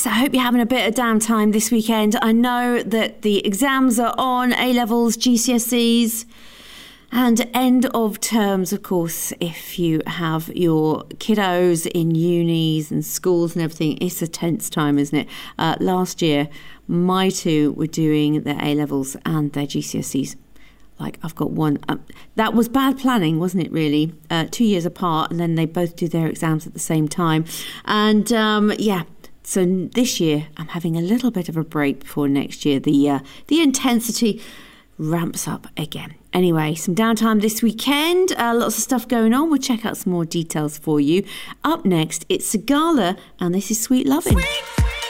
So I hope you're having a bit of downtime this weekend. I know that the exams are on, A-levels, GCSEs, and end of terms, of course, if you have your kiddos in unis and schools and everything. It's a tense time, isn't it? Last year, my two were doing their A-levels and their GCSEs. Like, I've got one. That was bad planning, wasn't it, really? 2 years apart, and then they both do their exams at the same time. And, so this year, I'm having a little bit of a break before next year. The intensity ramps up again. Anyway, some downtime this weekend. Lots of stuff going on. We'll check out some more details for you. Up next, it's Sigala, and this is Sweet Lovin'.